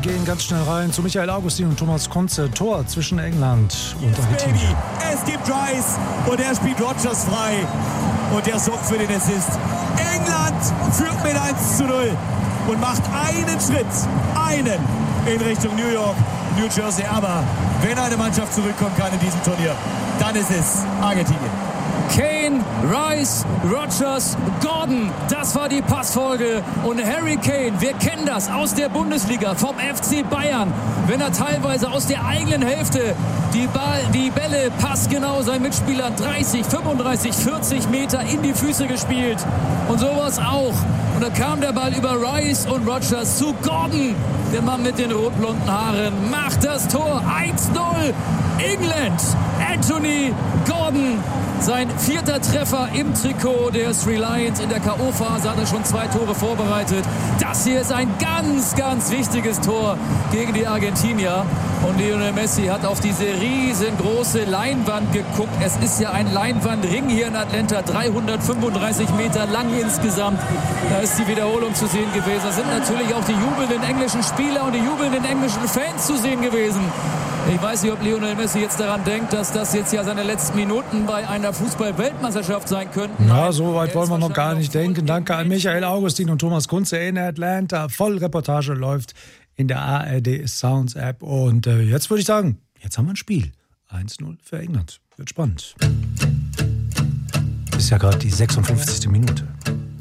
gehen ganz schnell rein zu Michael Augustin und Thomas Kunze. Tor zwischen England und Argentinien. Es gibt Rice und er spielt Rodgers frei. Und der sorgt für den Assist. England führt mit 1:0 und macht einen Schritt, in Richtung New York, New Jersey. Aber wenn eine Mannschaft zurückkommen kann in diesem Turnier, dann ist es Argentinien. Kane, Rice, Rodgers, Gordon, das war die Passfolge. Und Harry Kane, wir kennen das aus der Bundesliga, vom FC Bayern, wenn er teilweise aus der eigenen Hälfte die Bälle passgenau seinen Mitspielern 30, 35, 40 Meter in die Füße gespielt. Und sowas auch. Und da kam der Ball über Rice und Rodgers zu Gordon. Der Mann mit den rot-blonden Haaren macht das Tor. 1:0 England. Anthony Gordon. Sein 4. Treffer im Trikot der Three Lions. In der K.O.-Phase hat er schon 2 Tore vorbereitet. Das hier ist ein ganz, ganz wichtiges Tor gegen die Argentinier. Und Lionel Messi hat auf diese riesengroße Leinwand geguckt. Es ist ja ein Leinwandring hier in Atlanta, 335 Meter lang insgesamt. Da ist die Wiederholung zu sehen gewesen. Da sind natürlich auch die jubelnden englischen Spieler und die jubelnden englischen Fans zu sehen gewesen. Ich weiß nicht, ob Lionel Messi jetzt daran denkt, dass das jetzt ja seine letzten Minuten bei einer Fußball-Weltmeisterschaft sein könnten. Ja, so weit wollen wir noch gar nicht denken. Danke an Michael Augustin und Thomas Kunze in Atlanta. Vollreportage läuft in der ARD Sounds App. Und jetzt würde ich sagen, jetzt haben wir ein Spiel. 1:0 für England. Wird spannend. Ist ja gerade die 56. Minute.